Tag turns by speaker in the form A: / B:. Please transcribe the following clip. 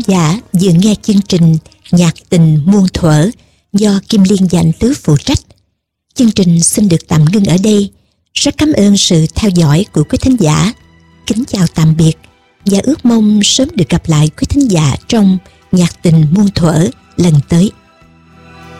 A: giả vừa nghe chương trình Nhạc tình muôn thuở do Kim Liên và anh Tứ phụ trách. Chương trình xin được tạm ngưng ở đây. Rất cảm ơn sự theo dõi của quý thính giả. Kính chào tạm biệt và ước mong sớm được gặp lại quý thính giả trong Nhạc tình muôn thuở lần tới.